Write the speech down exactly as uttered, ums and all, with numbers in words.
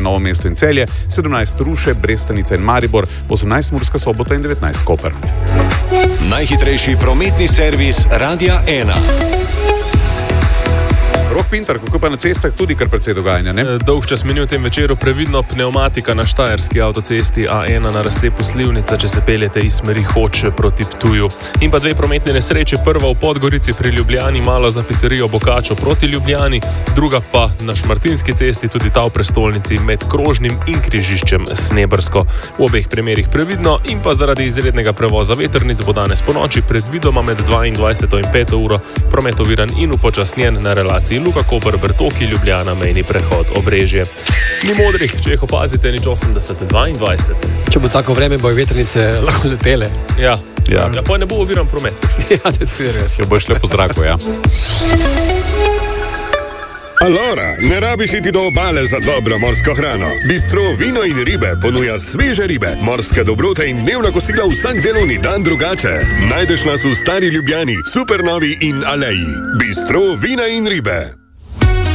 Novo mesto in Celje, sedemnajst Ruše, Brestanica in Maribor, osemnajst Murska Sobota in devetnajst Koper. Najhitrejši prometni servis Radia ena. Rok Pintar, kako pa na cestah tudi kar precej dogajanja, ne? Dolg čas meni v tem večeru, previdno pneumatika na štajerski avtocesti A ena na razcepu Slivnica, če se peljete iz smeri Hoče proti Ptuju. In pa dve prometne nesreče, prva v Podgorici pri Ljubljani, malo za pizzerijo Bokačo proti Ljubljani, druga pa na Šmartinski cesti, tudi ta v prestolnici med Krožnim in križiščem Snebersko. V obeh primerih previdno in pa zaradi izrednega prevoza vetrnic bo danes ponoči predvidoma med dvaindvajseto in peto uro promet oviran in upočasnjen na relaciji Luka Koper, Bertoki, Ljubljana, mejni prehod Obrežje. Ni modrih, če jih opazite, nič osemdeset dvaindvajset. Če bo tako vreme, bojo vetrnice lahko letele. Ja, Ja. ja pa ne bo oviran promet. Ja, to je res. Jo bo šle po zraku, ja. Alora, ne rabiš iti do obale za dobro morsko hrano. Bistro Vino in ribe ponuja sveže ribe, morske dobrote in dnevna kosila vsak delovni dan drugače. Najdeš nas v Stari Ljubljani, Supernovi in Aleji. Bistro Vina in ribe.